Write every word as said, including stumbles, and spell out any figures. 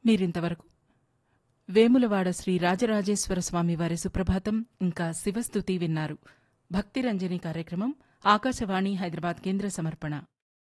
మీరింతవరకు వేములవాడ శ్రీ రాజరాజేశ్వర స్వామి వారి సుప్రభాతం ఇంకా శివస్తుతి విన్నారు. భక్తిరంజని కార్యక్రమం ఆకాశవాణి హైదరాబాద్ కేంద్ర సమర్పణ.